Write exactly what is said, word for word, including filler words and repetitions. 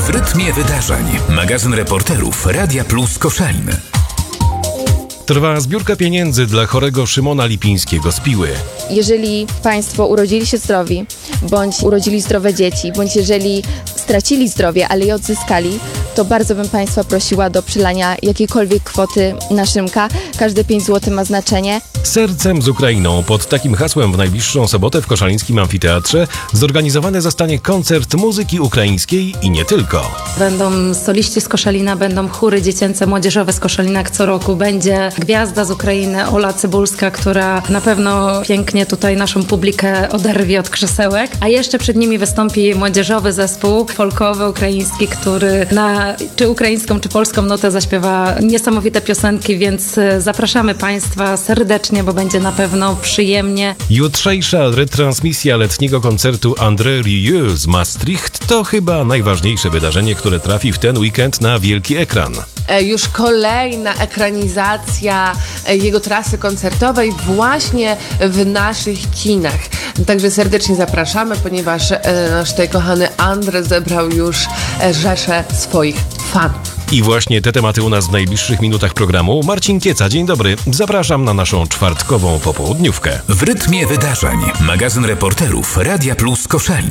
W rytmie wydarzeń. Magazyn reporterów Radia Plus Koszalin. Trwa zbiórka pieniędzy dla chorego Szymona Lipińskiego z Piły. Jeżeli Państwo urodzili się zdrowi, bądź urodzili zdrowe dzieci, bądź jeżeli stracili zdrowie, ale je odzyskali, to bardzo bym Państwa prosiła do przylania jakiejkolwiek kwoty na Szymka. Każde pięć złotych ma znaczenie. Sercem z Ukrainą. Pod takim hasłem w najbliższą sobotę w koszalińskim amfiteatrze zorganizowany zostanie koncert muzyki ukraińskiej i nie tylko. Będą soliści z Koszalina, będą chóry dziecięce, młodzieżowe z Koszalina jak co roku. Będzie gwiazda z Ukrainy, Ola Cybulska, która na pewno pięknie tutaj naszą publikę oderwie od krzesełek. A jeszcze przed nimi wystąpi młodzieżowy zespół folkowy ukraiński, który na czy ukraińską, czy polską nutę zaśpiewa niesamowite piosenki, więc zapraszamy Państwa serdecznie, bo będzie na pewno przyjemnie. Jutrzejsza retransmisja letniego koncertu André Rieu z Maastricht to chyba najważniejsze wydarzenie, które trafi w ten weekend na wielki ekran. Już kolejna ekranizacja jego trasy koncertowej właśnie w naszych kinach. Także serdecznie zapraszamy, ponieważ nasz tutaj kochany Andrzej zebrał już rzeszę swoich fanów. I właśnie te tematy u nas w najbliższych minutach programu. Marcin Kieca, dzień dobry. Zapraszam na naszą czwartkową popołudniówkę. W rytmie wydarzeń. Magazyn reporterów Radia Plus Koszalin.